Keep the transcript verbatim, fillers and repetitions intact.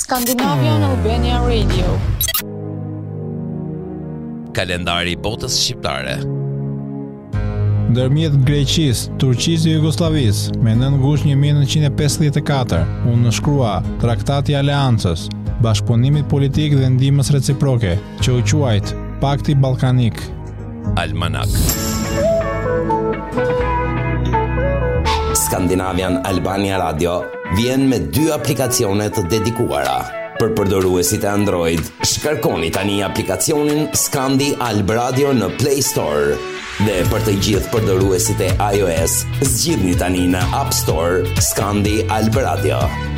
Scandinavian Albania Radio. Kalendari i botës shqiptare. Ndërmjet Greqisë, Turqisë dhe Jugosllavisë, me nëntë gusht një mijë nëntëqind e pesëdhjetë e katër, u nënshkrua Traktati i Aleancës, Bashkëpunimit Politik dhe Ndihmës Reciproke, që u quajt Pakti Ballkanik. Almanak. Scandinavian Albania Radio vjen me dy aplikacione të dedikuara. Për përdoruesit e Android, shkarkoni tani aplikacionin Scandi Alb Radio në Play Store. Dhe për të gjithë përdoruesit e iOS, zgjidhni tani në App Store Scandi Alb Radio.